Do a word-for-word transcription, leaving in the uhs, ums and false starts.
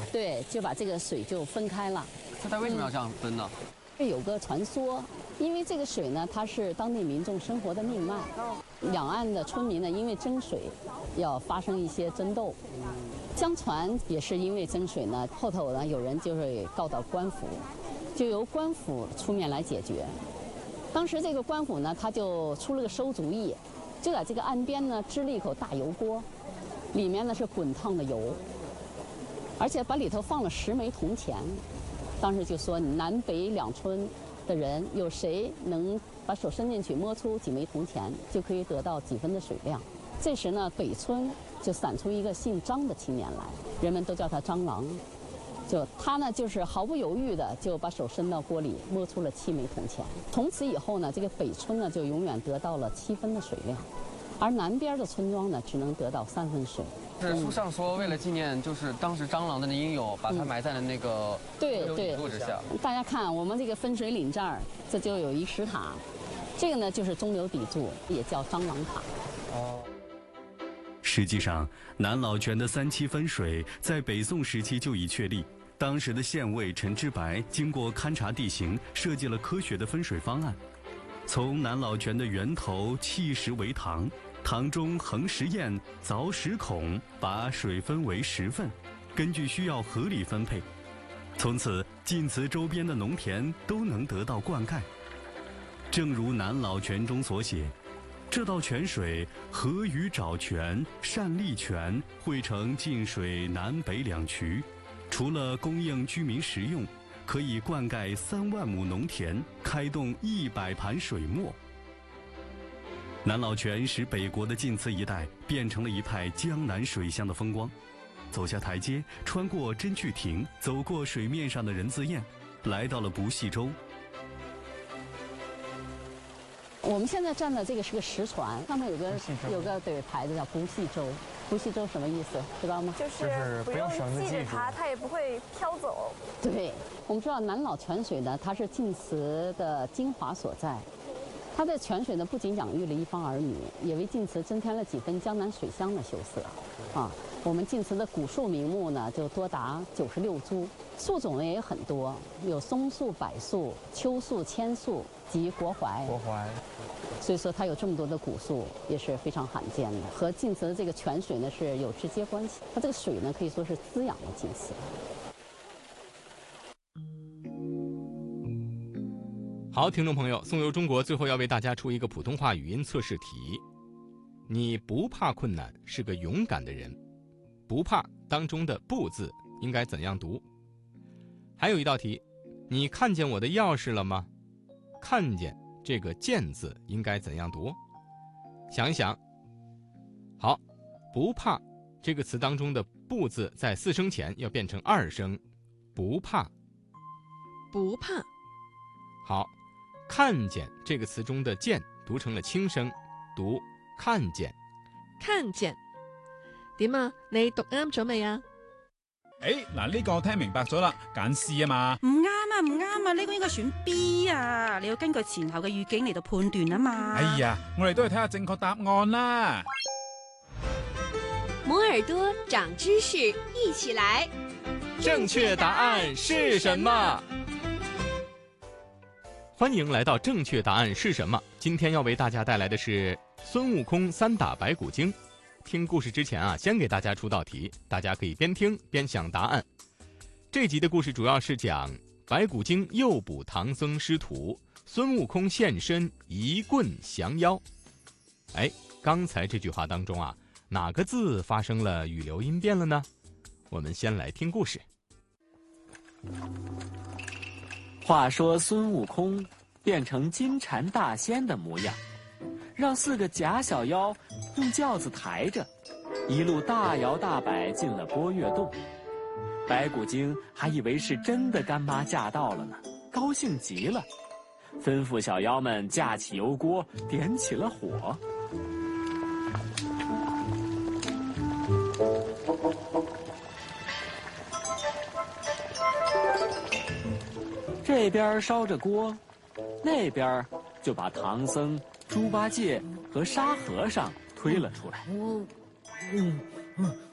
对，就把这个水就分开了。 那它为什么要这样分呢？ 有个传说，因为这个水呢，它是当地民众生活的命脉。两岸的村民呢，因为争水，要发生一些争斗。相传也是因为争水呢，后头呢有人就是告到官府，就由官府出面来解决。当时这个官府呢，他就出了个馊主意，就在这个岸边呢支了一口大油锅，里面呢是滚烫的油，而且把里头放了十枚铜钱。当时就说南北两村的人有谁能把手伸进去摸出几枚铜钱，就可以得到几分的水量。这时呢，北村就散出一个姓张的青年来，人们都叫他张郎。就他呢，就是毫不犹豫的就把手伸到锅里，摸出了七枚铜钱。从此以后呢，这个北村呢就永远得到了七分的水量，而南边的村庄呢只能得到三分水。 是书上说，为了纪念就是当时张郎的英勇，把他埋在了那个对对柱之下。 大家看我们这个分水岭这儿，这就有一石塔，这个呢就是中流砥柱，也叫张郎塔。 哦。 实际上，南老泉的三七分水在北宋时期就已确立。当时的县尉陈之白经过勘察地形，设计了科学的分水方案。从南老泉的源头砌石为塘，塘中横石堰，凿石孔，把水分为十份，根据需要合理分配。从此，晋祠周边的农田都能得到灌溉。正如南老泉中所写，这道泉水合于沼泉、单利泉，汇成晋水南北两渠，除了供应居民食用，可以灌溉三万亩农田，开动一百盘水磨。南老泉使北国的晋祠一带变成了一派江南水乡的风光。走下台阶，穿过真趣亭，走过水面上的人字堰，来到了不系洲。 我们现在站的这个是个石船，上面有个有个对牌子叫不系洲。不系洲什么意思？知道吗？ 就是不用系着它，它也不会飘走。 对，我们知道南老泉水呢，它是晋祠的精华所在。它的泉水呢，不仅养育了一方儿女，也为晋祠增添了几分江南水乡的秀色。啊，我们晋祠的古树名木呢，就多达九十六株，树种呢也很多，有松树、柏树、秋树、千树及国槐。 国槐。 所以说它有这么多的古树，也是非常罕见的，和晋祠的这个泉水呢是有直接关系。它这个水呢，可以说是滋养了晋祠。 好，听众朋友，宋游中国最后要为大家出一个普通话语音测试题。你不怕困难，是个勇敢的人。不怕当中的不字应该怎样读？还有一道题，你看见我的钥匙了吗？看见这个见字应该怎样读？想一想。好，不怕这个词当中的不字在四声前要变成二声，不怕。 不怕。 好，看见这个词中的见读成了轻聲，讀看見。 看見。點啊？你讀啱咗未啊？ 誒，嗱呢個我聽明白咗啦，揀 C 啊嘛。 唔啱啊，唔啱啊，呢個應該選 B 啊，你要根據前後嘅語境嚟到判斷啊嘛。 哎呀，我哋都係睇下正確答案啦。 摩耳朵長知識，一起來。 正確答案是什麼？歡迎來到正確答案是什麼？今天要為大家帶來的是孫悟空三打白骨精。聽故事之前啊，先給大家出道題，大家可以邊聽邊想答案。這集的故事主要是講白骨精誘捕唐僧師徒，孫悟空現身一棍降妖。哎，剛才這句話當中啊，哪個字發生了語流音變了呢？我們先來聽故事。 话说孙悟空变成金蝉大仙的模样，让四个假小妖用轿子抬着，一路大摇大摆进了波月洞。白骨精还以为是真的干妈驾到了呢，高兴极了，吩咐小妖们架起油锅，点起了火。这边烧着锅，那边就把唐僧、猪八戒和沙和尚推了出来。 嗯嗯嗯